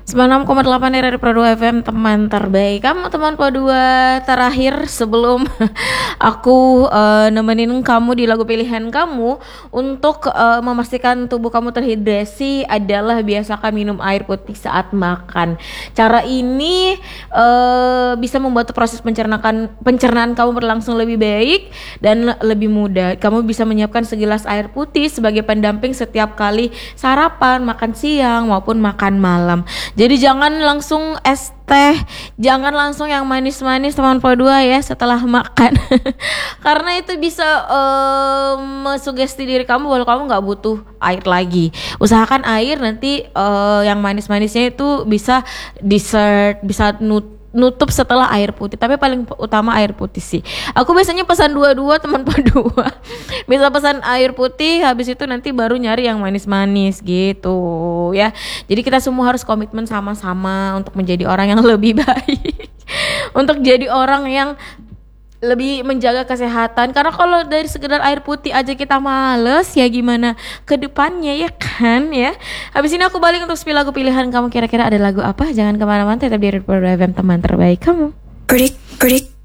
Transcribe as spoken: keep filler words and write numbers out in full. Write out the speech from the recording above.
sembilan puluh enam koma delapan R R I Pro dua F M, teman terbaik kamu, teman Pro dua terakhir sebelum aku uh, nemenin kamu di lagu pilihan kamu. Untuk uh, memastikan tubuh kamu terhidrasi adalah biasakan minum air putih saat makan. Cara ini uh, bisa membantu proses pencernaan pencernaan kamu berlangsung lebih baik dan lebih mudah. Kamu bisa menyiapkan segelas air putih sebagai pendamping setiap kali sarapan, makan siang maupun makan malam. Jadi jangan langsung es teh, jangan langsung yang manis-manis teman Pro dua ya setelah makan. Karena itu bisa uh, mensugesti diri kamu bahwa kamu nggak butuh air lagi. Usahakan air nanti uh, yang manis-manisnya itu bisa dessert, bisa nut nutup setelah air putih, tapi paling utama air putih sih. Aku biasanya pesan dua-dua teman Pro dua. Bisa pesan air putih, habis itu nanti baru nyari yang manis-manis gitu ya. Jadi kita semua harus komitmen sama-sama untuk menjadi orang yang lebih baik. Untuk jadi orang yang lebih menjaga kesehatan. Karena kalau dari sekedar air putih aja kita males, ya gimana ke depannya, ya kan ya. Habis ini aku balik untuk spill lagu pilihan kamu. Kira-kira ada lagu apa? Jangan kemana-mana, tetap di R R I Pro dua F M, teman terbaik kamu. Pretty, pretty.